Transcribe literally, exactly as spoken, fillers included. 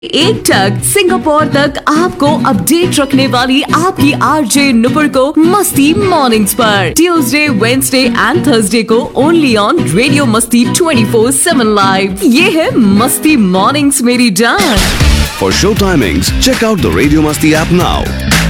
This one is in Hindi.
एक टक सिंगापुर तक आपको अपडेट रखने वाली आपकी आरजे नुपुर को मस्ती मॉर्निंग्स पर ट्यूसडे, वेडनेसडे एंड थर्सडे को ओनली ऑन रेडियो मस्ती ट्वेंटी फोर सेवन लाइव। ये है मस्ती मॉर्निंग्स मेरी जान। For show timings, check out the Radio Masti app now.